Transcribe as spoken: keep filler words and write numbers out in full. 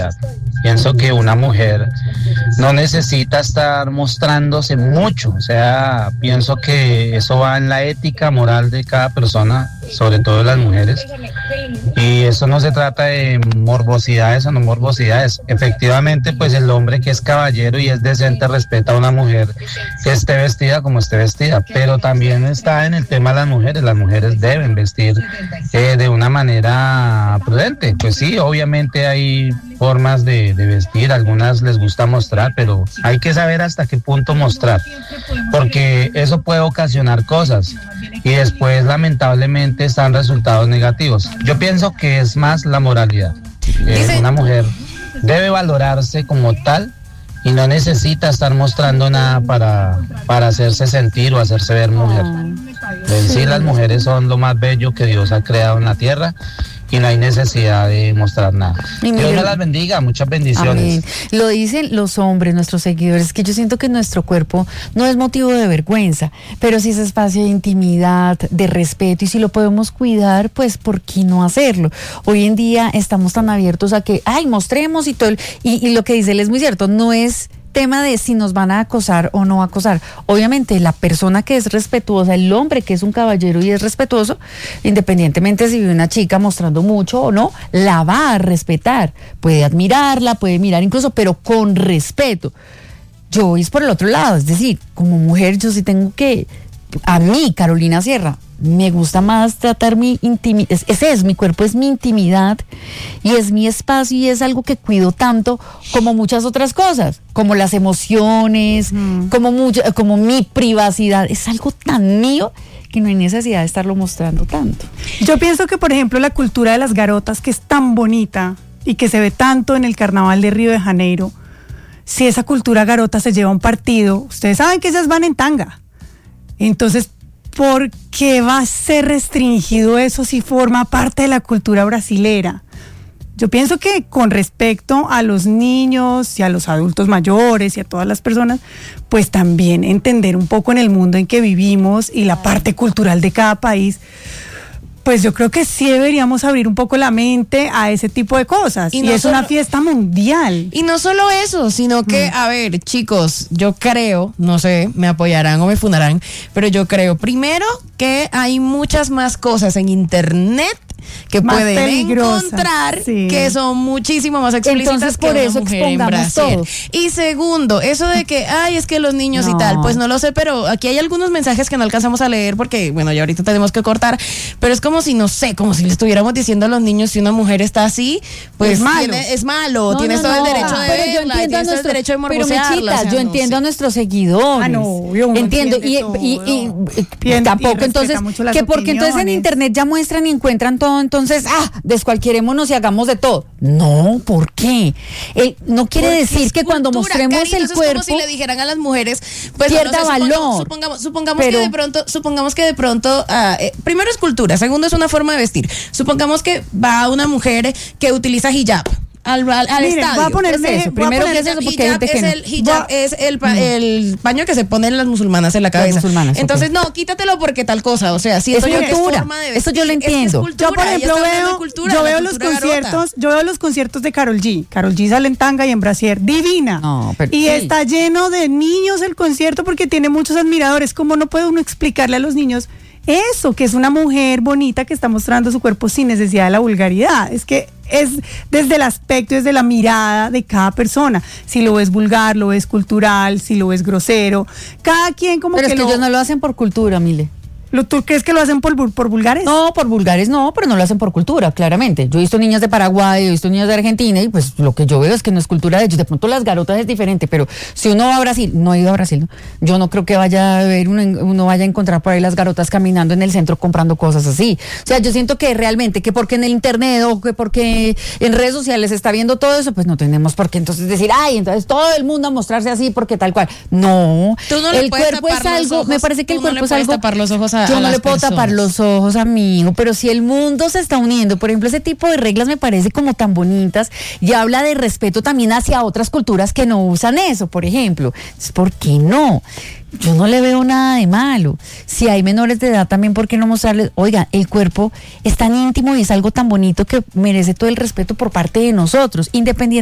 moralidad. Pienso que una mujer no necesita estar mostrándose mucho, o sea, pienso que eso va en la ética moral de cada persona, sobre todo las mujeres, y eso no se trata de morbosidades o no morbosidades. Efectivamente, pues el hombre que es caballero y es decente respeta a una mujer que esté vestida como esté vestida, pero también está en el tema de las mujeres. Las mujeres deben vestir eh, de una manera prudente. Pues sí, obviamente hay formas de, de vestir, algunas les gusta mostrar, pero hay que saber hasta qué punto mostrar, porque eso puede ocasionar cosas y después lamentablemente están resultados negativos. Yo pienso que es más la moralidad. Eh, una mujer debe valorarse como tal y no necesita estar mostrando nada para, para hacerse sentir o hacerse ver mujer. En sí, las mujeres son lo más bello que Dios ha creado en la tierra y no hay necesidad de mostrar nada. Dios me las bendiga, muchas bendiciones. Amén. Lo dicen los hombres, nuestros seguidores, que yo siento que nuestro cuerpo no es motivo de vergüenza, pero sí es espacio de intimidad, de respeto, y si lo podemos cuidar, pues ¿por qué no hacerlo? Hoy en día estamos tan abiertos a que, ay, mostremos y todo, el, y, y lo que dice él es muy cierto, no es tema de si nos van a acosar o no acosar. Obviamente la persona que es respetuosa, el hombre que es un caballero y es respetuoso, independientemente si ve una chica mostrando mucho o no, la va a respetar, puede admirarla, puede mirar incluso, pero con respeto. Yo voy por el otro lado, es decir, como mujer yo sí tengo que, a mí, Carolina Sierra, me gusta más tratar mi intimidad, ese es mi cuerpo, es mi intimidad y es mi espacio y es algo que cuido tanto como muchas otras cosas, como las emociones, mm. como, mucho, como mi privacidad, es algo tan mío que no hay necesidad de estarlo mostrando tanto. Yo pienso que, por ejemplo, la cultura de las garotas, que es tan bonita y que se ve tanto en el carnaval de Río de Janeiro, si esa cultura garota se lleva a un partido, ustedes saben que ellas van en tanga, entonces ¿por qué va a ser restringido eso si forma parte de la cultura brasilera? Yo pienso que con respecto a los niños y a los adultos mayores y a todas las personas, pues también entender un poco en el mundo en que vivimos y la parte cultural de cada país, pues yo creo que sí deberíamos abrir un poco la mente a ese tipo de cosas. Y, y no es solo, una fiesta mundial. Y no solo eso, sino que, mm. a ver, chicos, yo creo, no sé, me apoyarán o me fundarán, pero yo creo, primero, que hay muchas más cosas en internet que más pueden encontrar sí. que son muchísimo más explícitas. Entonces, por que eso una mujer expongamos todo. Y segundo, eso de que, ay, es que los niños no. y tal, pues no lo sé, pero aquí hay algunos mensajes que no alcanzamos a leer porque, bueno, ya ahorita tenemos que cortar, pero es como si, no sé, como si le estuviéramos diciendo a los niños, si una mujer está así, pues es malo, tiene, es malo no, tienes no, todo no. el derecho de pero verla, yo entiendo tienes nuestro, el derecho de morbosearla. Pero Mechita, o sea, yo no, entiendo sí. a nuestros seguidores. Ah, no, yo entiendo, y, y, y, y tampoco, entonces, que porque entonces en internet ya muestran y encuentran todo, entonces, ah, descualquierémonos y hagamos de todo. No, ¿por qué? Eh, no quiere Porque decir que cuando mostremos Karina, el cuerpo es como si le dijeran a las mujeres, pues pierda no sé, valor. Supongamos, supongamos, supongamos pero, que de pronto, supongamos que de pronto, uh, eh, primero es cultura, segundo es una forma de vestir. Supongamos que va una mujer que utiliza hijab al, al, al Miren, estadio. Voy a ponerme, ¿Qué es eso? Primero, ¿qué es eso? Porque hijab es el hijab es el, pa, el paño que se ponen las musulmanas en la cabeza. Musulmanas, Entonces, okay. no, quítatelo porque tal cosa. O sea, si es yo cultura. Que es forma de vestir. Eso yo lo entiendo. Es que es cultura, yo, por ejemplo, veo, cultura, yo veo los conciertos, garota. yo veo los conciertos de Karol G. Karol G sale en tanga y en brasier, divina. No, pero, y sí. está lleno de niños el concierto porque tiene muchos admiradores. ¿Cómo no puede uno explicarle a los niños eso, que es una mujer bonita que está mostrando su cuerpo sin necesidad de la vulgaridad? Es que es desde el aspecto, desde la mirada de cada persona. Si lo ves vulgar, lo ves cultural, si lo ves grosero. Cada quien como pero que es que lo... ellos no lo hacen por cultura, Mile. ¿Tú crees que lo hacen por, por vulgares? No, por vulgares no, pero no lo hacen por cultura, claramente. Yo he visto niñas de Paraguay, he visto niñas de Argentina y pues lo que yo veo es que no es cultura de ellos. De pronto las garotas es diferente, pero si uno va a Brasil, no he ido a Brasil, ¿no? Yo no creo que vaya a ver, uno, uno vaya a encontrar por ahí las garotas caminando en el centro comprando cosas así. O sea, yo siento que realmente, que porque en el internet o que porque en redes sociales se está viendo todo eso, pues no tenemos por qué entonces decir, ay, entonces todo el mundo a mostrarse así porque tal cual. No, Tú no le el cuerpo es algo, ojos, me parece que el cuerpo no es algo. Tapar los ojos a, yo a no las le puedo personas. tapar los ojos, amigo, pero si el mundo se está uniendo, por ejemplo, ese tipo de reglas me parece como tan bonitas y habla de respeto también hacia otras culturas que no usan eso, por ejemplo. ¿Por qué no? Yo no le veo nada de malo. Si hay menores de edad también, ¿por qué no mostrarles? Oiga, el cuerpo es tan íntimo y es algo tan bonito que merece todo el respeto por parte de nosotros, independientemente